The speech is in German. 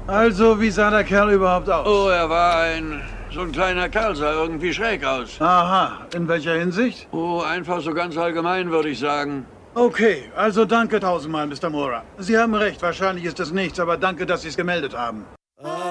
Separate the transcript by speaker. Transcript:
Speaker 1: Also, wie sah der Kerl überhaupt aus?
Speaker 2: Oh, er war so ein kleiner Kerl, sah irgendwie schräg aus.
Speaker 1: Aha, in welcher Hinsicht?
Speaker 2: Oh, einfach so ganz allgemein, würde ich sagen.
Speaker 1: Okay, also danke tausendmal, Mr. Mora. Sie haben recht, wahrscheinlich ist es nichts, aber danke, dass Sie es gemeldet haben.